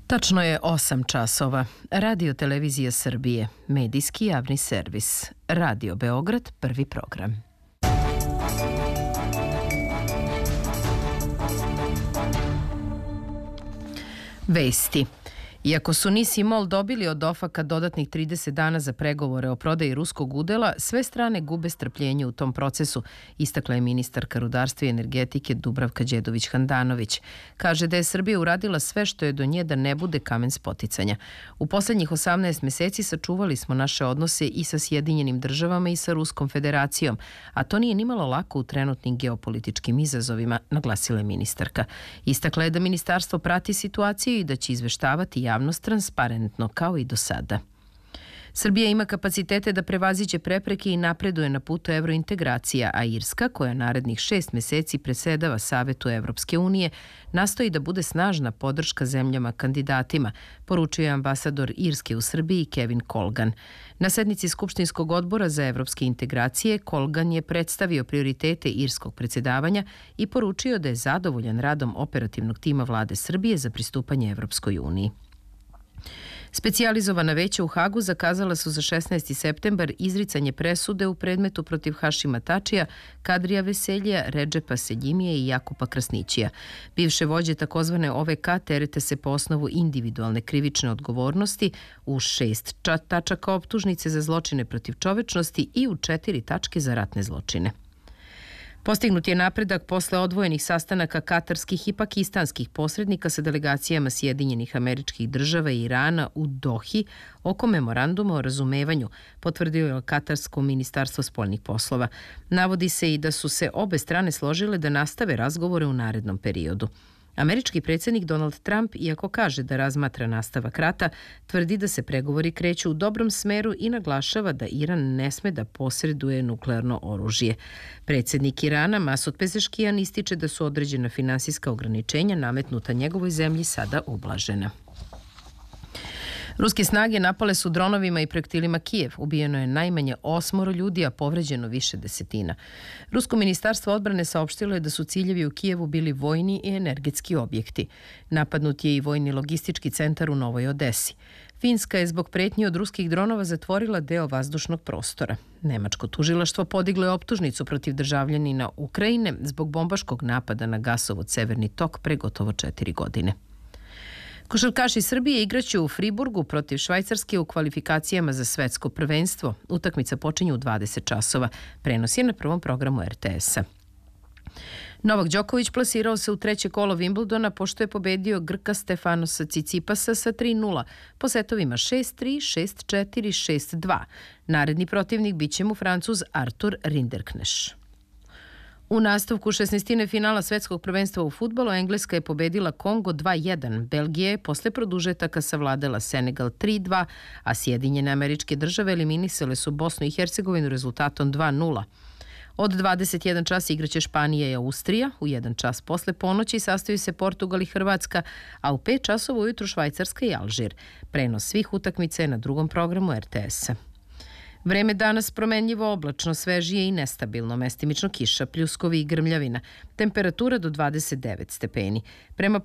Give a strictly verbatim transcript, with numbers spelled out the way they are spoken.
Tačno je osam časova. Radio Televizija Srbije, medijski javni servis. Radio Beograd, prvi program. Vesti. Iako su NIS i MOL dobili od OFAK-a dodatnih trideset dana za pregovore o prodaji ruskog udela, sve strane gube strpljenje u tom procesu, istakla je ministarka rudarstva i energetike Dubravka Đedović-Handanović. Kaže da je Srbija uradila sve što je do nje da ne bude kamen spoticanja. U poslednjih osamnaest meseci sačuvali smo naše odnose i sa Sjedinjenim državama i sa Ruskom federacijom, a to nije nimalo lako u trenutnim geopolitičkim izazovima, naglasila je ministarka. Istakla je da ministarstvo prati situaciju i da će izveštavati javnost transparentno kao i do sada. Srbija ima kapacitete da prevaziđe prepreke i napreduje na putu evrointegracija, a Irska, koja narednih šest meseci predsedava Savetu Evropske unije, nastoji da bude snažna podrška zemljama kandidatima, poručio je ambasador Irske u Srbiji Kevin Colgan. Na sednici Skupštinskog odbora za evropske integracije Colgan je predstavio prioritete irskog predsedavanja i poručio da je zadovoljan radom operativnog tima vlade Srbije za pristupanje Evropskoj uniji. Specijalizovana veća u Hagu zakazala su za šesnaesti septembar izricanje presude u predmetu protiv Hašima Tačija, Kadrija Veseljija, Redžepa Seljimija i Jakupa Krasnićija. Bivše vođe takozvane O V K terete se po osnovu individualne krivične odgovornosti u šest tačaka optužnice za zločine protiv čovečnosti i u četiri tačke za ratne zločine. Postignut je napredak posle odvojenih sastanaka katarskih i pakistanskih posrednika sa delegacijama Sjedinjenih Američkih Država i Irana u Dohi oko memoranduma o razumevanju, potvrdio je Katarsko ministarstvo spoljnih poslova. Navodi se i da su se obe strane složile da nastave razgovore u narednom periodu. Američki predsjednik Donald Trump, iako kaže da razmatra nastavak rata, tvrdi da se pregovori kreću u dobrom smeru i naglašava da Iran ne sme da posreduje nuklearno oružje. Predsjednik Irana, Masud Pezeškijan, ističe da su određena finansijska ograničenja nametnuta njegovoj zemlji sada ublažena. Ruske snage napale su dronovima i projektilima Kijev. Ubijeno je najmanje osmoro ljudi, a povređeno više desetina. Rusko ministarstvo odbrane saopštilo je da su ciljevi u Kijevu bili vojni i energetski objekti. Napadnut je i vojni logistički centar u Novoj Odesi. Finska je zbog pretnji od ruskih dronova zatvorila deo vazdušnog prostora. Nemačko tužilaštvo podiglo je optužnicu protiv državljanina Ukrajine zbog bombaškog napada na gasovod Severni tok pre gotovo četiri godine. Košarkaši Srbije igraće u Friburgu protiv Švajcarske u kvalifikacijama za svetsko prvenstvo. Utakmica počinje u dvadeset časova. Prenos je na prvom programu R T S-a. Novak Đoković plasirao se u treće kolo Wimbledona pošto je pobedio Grka Stefanosa Cicipasa sa tri nula po setovima šest tri, šest četiri, šest dva. Naredni protivnik biće mu Francuz Artur Rinderkneš. U nastavku šesnaestine finala svetskog prvenstva u fudbalu Engleska je pobedila Kongo dva jedan. Belgija je posle produžetaka savladala Senegal tri dva, a Sjedinjene Američke Države eliminisale su Bosnu i Hercegovinu rezultatom dva nula. Od dvadeset jedan čas igraće Španija i Austrija, u jedan čas posle ponoći sastaju se Portugal i Hrvatska, a u pet časova ujutru Švajcarska i Alžir. Prenos svih utakmica je na drugom programu R T S-a. Vreme danas promenljivo oblačno, svežije i nestabilno, mestimično kiša, pljuskovi i grmljavina. Temperatura do dvadeset devet stepeni. Prema